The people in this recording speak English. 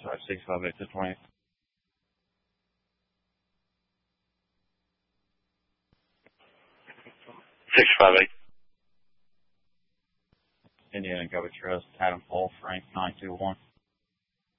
sorry, 658 to 20. Indiana Gobi Trust, Adam Paul, Frank 921.